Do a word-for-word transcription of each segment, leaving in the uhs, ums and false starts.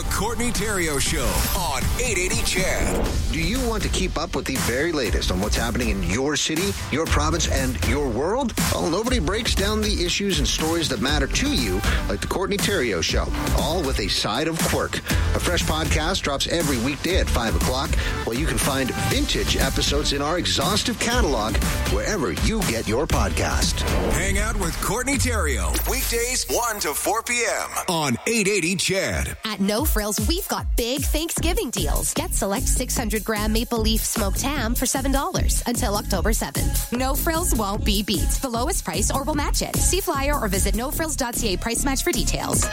The Courtney Theriault Show on eight eighty C H E D. Do you want to keep up with the very latest on what's happening in your city, your province, and your world? Well, nobody breaks down the issues and stories that matter to you like The Courtney Theriault Show, all with a side of quirk. A fresh podcast drops every weekday at five o'clock, while you can find vintage episodes in our exhaustive catalog wherever you get your podcast. Hang out with Courtney Theriault, weekdays one to four p.m. on eight eighty C H E D. At No Frills, we've got big Thanksgiving deals. Get select six hundred gram maple leaf smoked ham for seven dollars until October seventh. No Frills won't be beat. The lowest price or we'll match it. See flyer or visit no frills dot c a price match for details.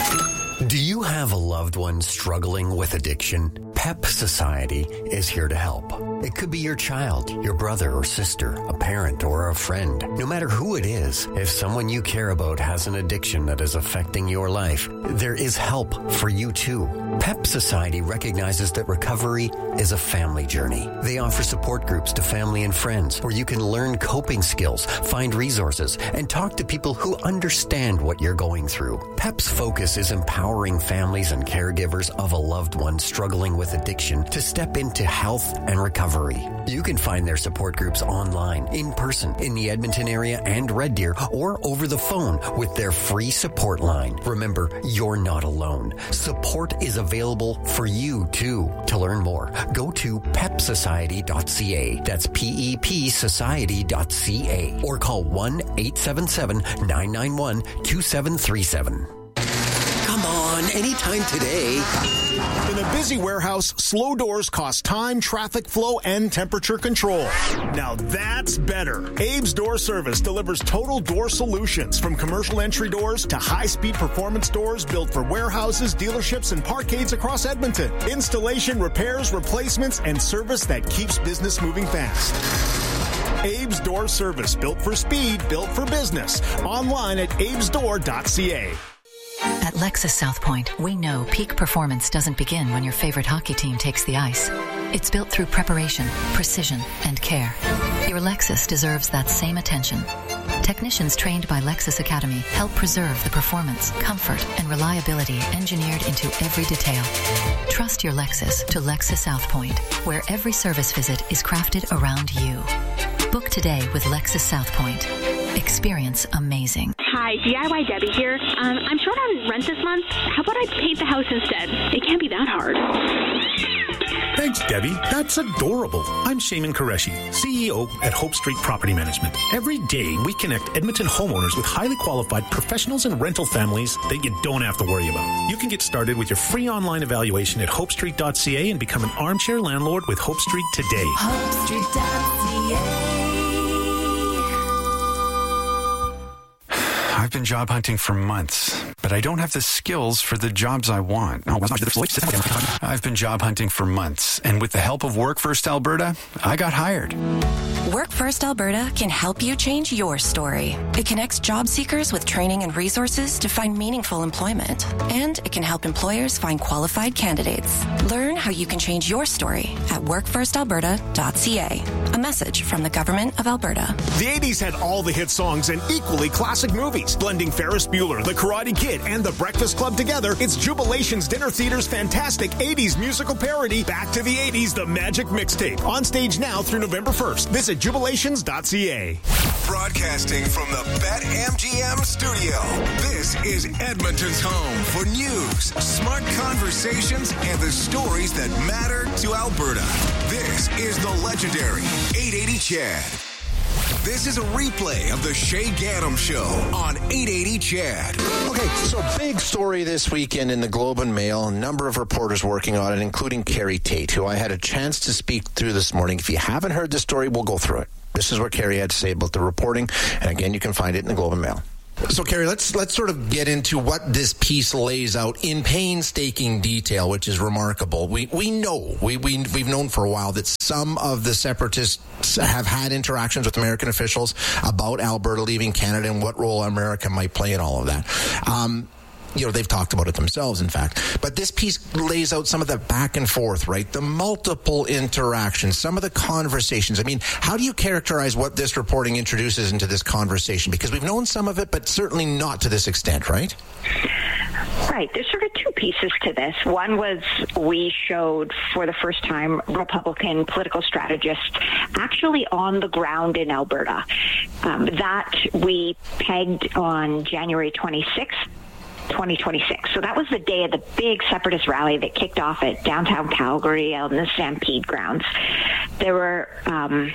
Do you have a loved one struggling with addiction? PEP Society is here to help. It could be your child, your brother or sister, a parent or a friend. No matter who it is, if someone you care about has an addiction that is affecting your life, there is help for you too. PEP Society recognizes that recovery is a family journey. They offer support groups to family and friends where you can learn coping skills, find resources, and talk to people who understand what you're going through. PEP's focus is empowering families and caregivers of a loved one struggling with addiction to step into health and recovery. You can find their support groups online, in person, in the Edmonton area and Red Deer, or over the phone with their free support line. Remember, you're not alone. Support is available for you too. To learn more, go to pep society dot c a. That's P E P society dot c a. Or call one eight seven seven, nine nine one, two seven three seven. Come on, anytime today. In a busy warehouse, slow doors cost time, traffic flow, and temperature control. Now that's better. Abe's Door Service delivers total door solutions, from commercial entry doors to high-speed performance doors built for warehouses, dealerships, and parkades across Edmonton. Installation, repairs, replacements, and service that keeps business moving fast. Abe's Door Service, built for speed, built for business. Online at abes door dot c a. At Lexus South Point, we know peak performance doesn't begin when your favorite hockey team takes the ice. It's built through preparation, precision, and care. Your Lexus deserves that same attention. Technicians trained by Lexus Academy help preserve the performance, comfort, and reliability engineered into every detail. Trust your Lexus to Lexus South Point, where every service visit is crafted around you. Book today with Lexus South Point. Experience amazing. Hi, D I Y Debbie here. Um, I'm short on rent this month. How about I paint the house instead? It can't be that hard. Thanks, Debbie. That's adorable. I'm Shaman Qureshi, C E O at Hope Street Property Management. Every day, we connect Edmonton homeowners with highly qualified professionals and rental families that you don't have to worry about. You can get started with your free online evaluation at hope street dot c a and become an armchair landlord with Hope Street today. hope street dot c a. I've been job hunting for months, but I don't have the skills for the jobs I want. I've been job hunting for months, and with the help of Work First Alberta, I got hired. Work First Alberta can help you change your story. It connects job seekers with training and resources to find meaningful employment, and it can help employers find qualified candidates. Learn how you can change your story at work first alberta dot c a. A message from the Government of Alberta. The eighties had all the hit songs and equally classic movies. Blending Ferris Bueller, The Karate Kid, and The Breakfast Club together, it's Jubilation's Dinner Theater's fantastic eighties musical parody, Back to the eighties, The Magic Mixtape. On stage now through November first. Visit jubilations dot c a. Broadcasting from the BetMGM studio, this is Edmonton's home for news, smart conversations, and the stories that matter to Alberta. This is the legendary eight eighty C H E D. This is a replay of the Shay Gannam Show on eight eighty C H E D. Okay, so big story this weekend in the Globe and Mail. A number of reporters working on it, including Carrie Tate, who I had a chance to speak through this morning. If you haven't heard the story, we'll go through it. This is what Carrie had to say about the reporting. And again, you can find it in the Globe and Mail. So, Carrie, let's let's sort of get into what this piece lays out in painstaking detail, which is remarkable. We we know, we, we, we've known for a while that some of the separatists have had interactions with American officials about Alberta leaving Canada and what role America might play in all of that. Um, you know, they've talked about it themselves, in fact. But this piece lays out some of the back and forth, right? The multiple interactions, some of the conversations. I mean, how do you characterize what this reporting introduces into this conversation? Because we've known some of it, but certainly not to this extent, right? Right. There's sort of two pieces to this. One was we showed for the first time Republican political strategists actually on the ground in Alberta. Um, that we pegged on January twenty-sixth, twenty twenty-six. So that was the day of the big separatist rally that kicked off at downtown Calgary on the Stampede grounds. There were um,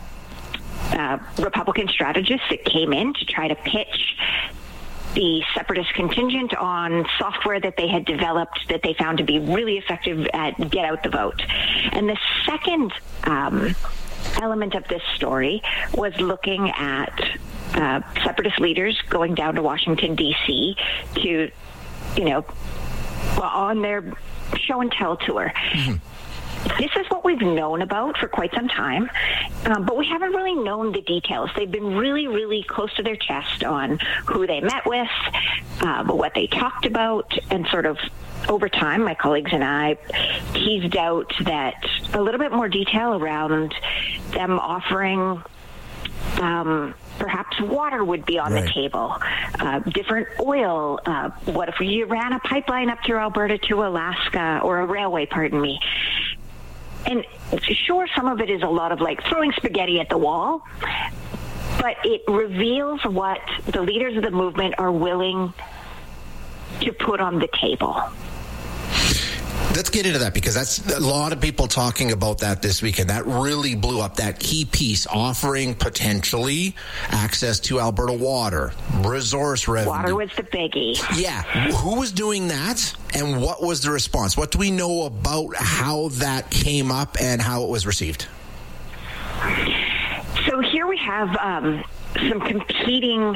uh, Republican strategists that came in to try to pitch the separatist contingent on software that they had developed that they found to be really effective at get out the vote. And the second um, element of this story was looking at uh, separatist leaders going down to Washington, D C to, you know, on their show and tell tour. Mm-hmm. This is what we've known about for quite some time, um, but we haven't really known the details. They've been really, really close to their chest on who they met with, uh, what they talked about, and sort of over time, my colleagues and I teased out that a little bit more detail around them offering um, perhaps water would be on right. the table, uh, different oil. Uh, what if you ran a pipeline up through Alberta to Alaska, or a railway, pardon me. And sure, some of it is a lot of like throwing spaghetti at the wall, but it reveals what the leaders of the movement are willing to put on the table. Let's get into that, because that's a lot of people talking about that this weekend. That really blew up, that key piece, offering potentially access to Alberta water, resource revenue. Water was the biggie. Yeah. Who was doing that, and what was the response? What do we know about how that came up and how it was received? So here we have um, some competing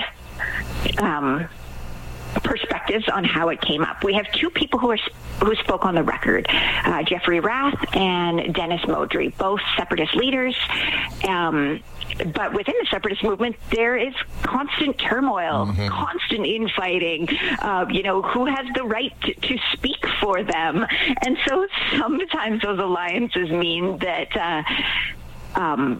um perspectives on how it came up. We have two people who are who spoke on the record, uh, Jeffrey Rath and Dennis Modry, both separatist leaders. Um, but within the separatist movement, there is constant turmoil, mm-hmm. constant infighting. Uh, you know, who has the right to, to speak for them? And so sometimes those alliances mean that uh, um,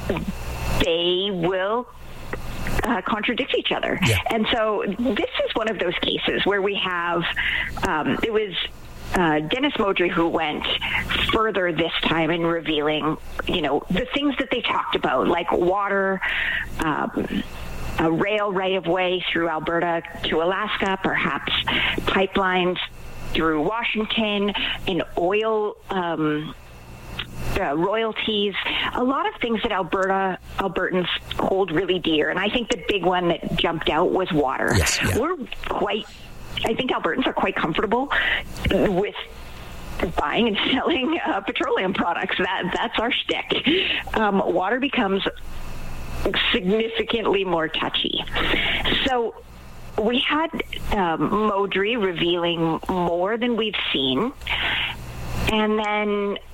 they will Uh, contradict each other. Yeah. And so this is one of those cases where we have, um, it was uh, Dennis Modry who went further this time in revealing, you know, the things that they talked about, like water, um, a rail right-of-way through Alberta to Alaska, perhaps pipelines through Washington, and oil um Uh, royalties, a lot of things that Alberta Albertans hold really dear. And I think the big one that jumped out was water. Yes, yeah. We're quite, I think Albertans are quite comfortable with buying and selling uh, petroleum products. That That's our shtick. Um, water becomes significantly more touchy. So we had um, Modry revealing more than we've seen. And then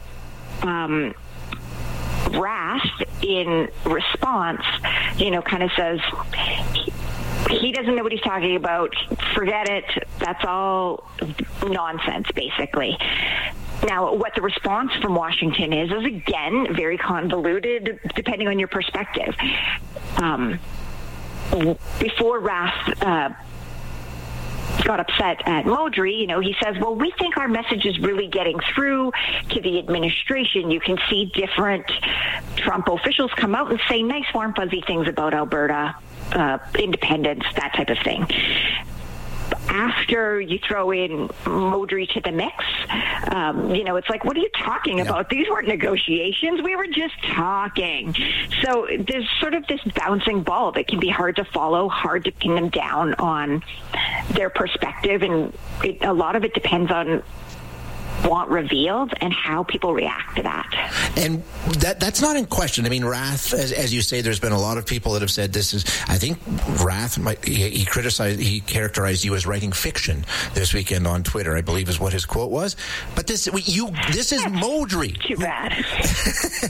Um, Rath, in response, you know, kind of says he, he doesn't know what he's talking about. Forget it. That's all nonsense, basically. Now, what the response from Washington is, is again, very convoluted, depending on your perspective. Um, before Rath uh, got upset at Modry, you know, he says, well, we think our message is really getting through to the administration. You can see different Trump officials come out and say nice, warm, fuzzy things about Alberta, uh, independence, that type of thing. After you throw in Modry to the mix, um, you know, it's like, what are you talking yeah. about? These weren't negotiations. We were just talking. So there's sort of this bouncing ball that can be hard to follow, hard to pin them down on their perspective. And it, a lot of it depends on what revealed and how people react to that. And that that's not in question. I mean, Rath, as, as you say, there's been a lot of people that have said this is, I think Rath, might, he, he criticized, he characterized you as writing fiction this weekend on Twitter, I believe is what his quote was. But this, you, this is Modry. Too bad.